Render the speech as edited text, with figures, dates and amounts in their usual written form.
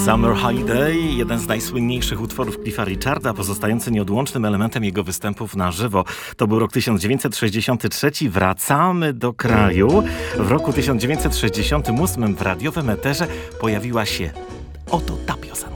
Summer Holiday, jeden z najsłynniejszych utworów Cliffa Richarda, pozostający nieodłącznym elementem jego występów na żywo. To był rok 1963. Wracamy do kraju. W roku 1968 w radiowym eterze pojawiła się oto ta piosenka.